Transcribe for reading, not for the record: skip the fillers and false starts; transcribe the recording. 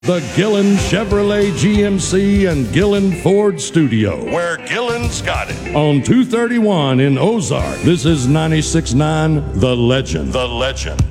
The Gillen Chevrolet GMC and Gillen Ford Studio, where Gillen's got it. On 231 in Ozark, this is 96.9 The Legend. The Legend.